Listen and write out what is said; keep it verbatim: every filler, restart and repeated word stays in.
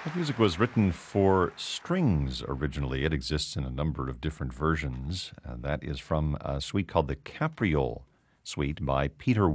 That music was written for strings originally. It exists in a number of different versions. Uh, that is from a suite called the Capriole Suite by Peter